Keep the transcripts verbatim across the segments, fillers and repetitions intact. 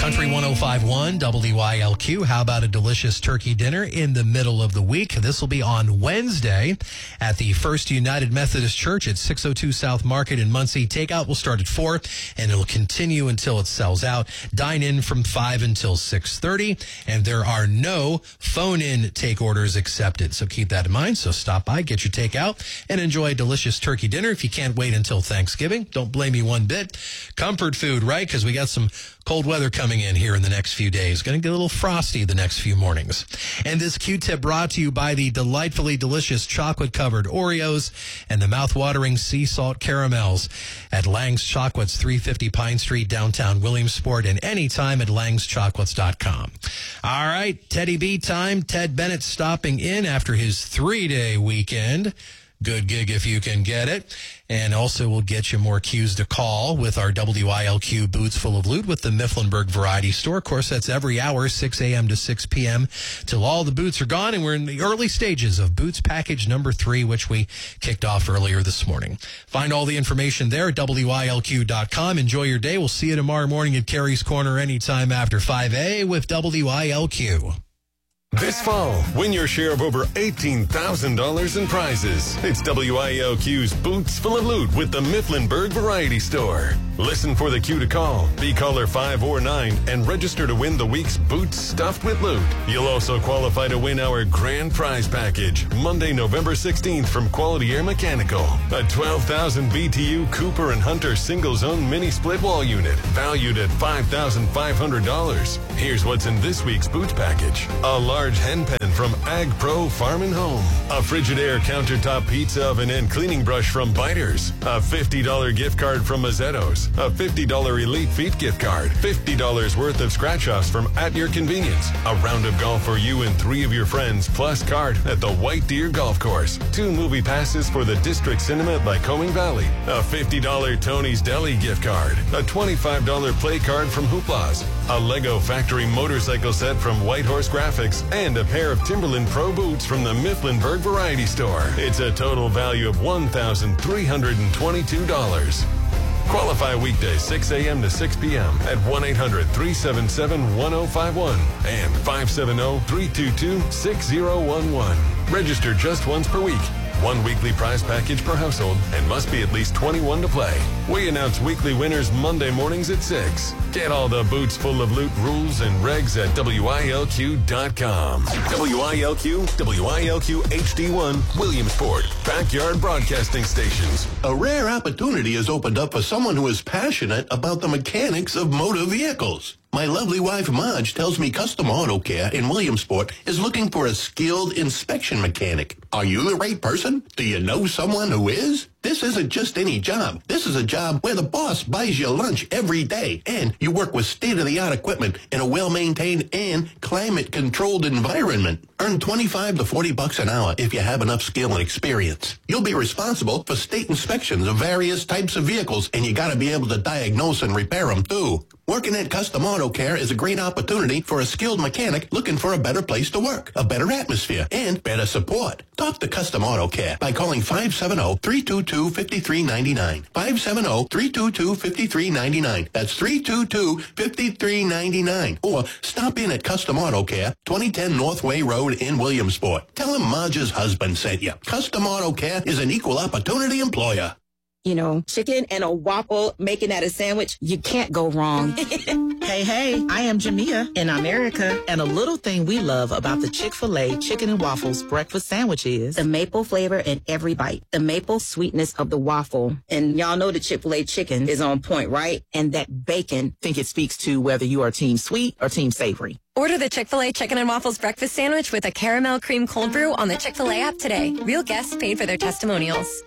Country one oh five point one, W I L Q. How about a delicious turkey dinner in the middle of the week? This will be on Wednesday at the First United Methodist Church at six oh two South Market in Muncie. Takeout will start at four, and it'll continue until it sells out. Dine in from five until six thirty, and there are no phone-in take orders accepted. So keep that in mind. So stop by, get your takeout, and enjoy a delicious turkey dinner. If you can't wait until Thanksgiving, don't blame me one bit. Comfort food, right? Because we got some cold weather coming in here in the next few days. Going to get a little frosty the next few mornings. And this Q-tip brought to you by the delightfully delicious chocolate-covered Oreos and the mouth-watering sea salt caramels at Lang's Chocolates, three fifty Pine Street, downtown Williamsport, and anytime at langs chocolates dot com. All right, Teddy B time. Ted Bennett stopping in after his three-day weekend. Good gig if you can get it. And also we'll get you more cues to call with our W I L Q Boots Full of Loot with the Mifflinburg Variety Store. Of course, that's every hour, six a.m. to six p.m. till all the boots are gone. And we're in the early stages of Boots Package number three, which we kicked off earlier this morning. Find all the information there at W I L Q dot com. Enjoy your day. We'll see you tomorrow morning at Carrie's Corner anytime after five a with W I L Q. This fall, win your share of over eighteen thousand dollars in prizes. It's W I L Q's Boots Full of Loot with the Mifflinburg Variety Store. Listen for the cue to call. Be caller five or nine and register to win the week's Boots Stuffed with Loot. You'll also qualify to win our grand prize package, Monday, November sixteenth from Quality Air Mechanical. A twelve thousand B T U Cooper and Hunter single-zone mini split wall unit, valued at five thousand five hundred dollars. Here's what's in this week's Boots package. A large hen pen from Ag Pro Farm and Home. A Frigidaire countertop pizza oven and cleaning brush from Biters. A fifty dollars gift card from Mazzetto's. A fifty dollars Elite Feet gift card. fifty dollars worth of scratch-offs from At Your Convenience. A round of golf for you and three of your friends, plus card at the White Deer Golf Course. Two movie passes for the District Cinema at Lycoming Valley. A fifty dollars Tony's Deli gift card. A twenty-five dollars play card from Hoopla's. A Lego Factory motorcycle set from Whitehorse Graphics. And a pair of Timberland Pro boots from the Mifflinburg Variety Store. It's a total value of one thousand three hundred twenty-two dollars. Qualify weekdays six a.m. to six p.m. at one eight hundred three seven seven one oh five one and five seven zero three two two six zero one one. Register just once per week. One weekly prize package per household and must be at least twenty-one to play. We announce weekly winners Monday mornings at six. Get all the Boots Full of Loot rules and regs at W I L Q dot com. W I L Q, W I L Q H D one, Williamsport, Backyard Broadcasting Stations. A rare opportunity has opened up for someone who is passionate about the mechanics of motor vehicles. My lovely wife, Marge, tells me Custom Auto Care in Williamsport is looking for a skilled inspection mechanic. Are you the right person? Do you know someone who is? This isn't just any job. This is a job where the boss buys you lunch every day, and you work with state-of-the-art equipment in a well-maintained and climate-controlled environment. Earn twenty-five to forty bucks an hour if you have enough skill and experience. You'll be responsible for state inspections of various types of vehicles, and you got to be able to diagnose and repair them, too. Working at Custom Auto Care is a great opportunity for a skilled mechanic looking for a better place to work, a better atmosphere, and better support. Talk to Custom Auto Care by calling five seven zero three two two five three nine nine. five seven zero three two two five three nine nine. That's three two two five three nine nine. Or stop in at Custom Auto Care, twenty ten Northway Road in Williamsport. Tell him Marge's husband sent you. Custom Auto Care is an equal opportunity employer. You know, chicken and a waffle, making that a sandwich, you can't go wrong. Hey, hey, I am Jamia in America, and a little thing we love about the Chick-fil-A Chicken and Waffles breakfast sandwich is the maple flavor in every bite, the maple sweetness of the waffle. And y'all know the Chick-fil-A chicken is on point, right? And that bacon. I think it speaks to whether you are team sweet or team savory. Order the Chick-fil-A Chicken and Waffles breakfast sandwich with a caramel cream cold brew on the Chick-fil-A app today. Real guests paid for their testimonials.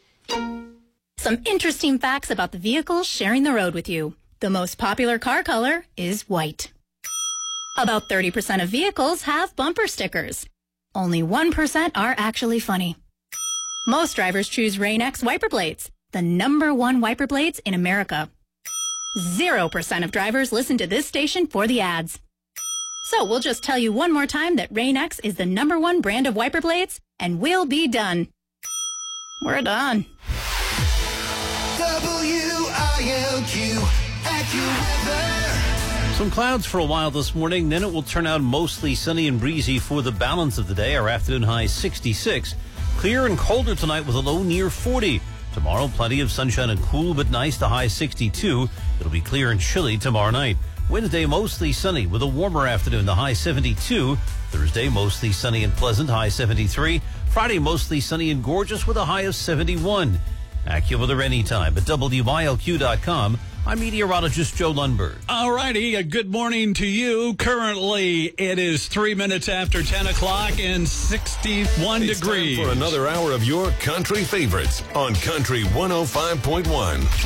Some interesting facts about the vehicles sharing the road with you. The most popular car color is white. About thirty percent of vehicles have bumper stickers. Only one percent are actually funny. Most drivers choose Rain-X wiper blades, the number one wiper blades in America. Zero percent of drivers listen to this station for the ads. So we'll just tell you one more time that Rain-X is the number one brand of wiper blades, and we'll be done. We're done. W I L Q, AccuWeather. Some clouds for a while this morning, then it will turn out mostly sunny and breezy for the balance of the day. Our afternoon high sixty-six. Clear and colder tonight with a low near forty. Tomorrow, plenty of sunshine and cool but nice, the high sixty-two. It'll be clear and chilly tomorrow night. Wednesday, mostly sunny with a warmer afternoon, the high seventy-two. Thursday, mostly sunny and pleasant, high seventy-three. Friday, mostly sunny and gorgeous with a high of seventy-one. AccuWeather anytime at W I L Q dot com. I'm meteorologist Joe Lundberg. All righty, a good morning to you. Currently, it is three minutes after ten o'clock and sixty-one it's degrees. Time for another hour of your country favorites on Country one oh five point one.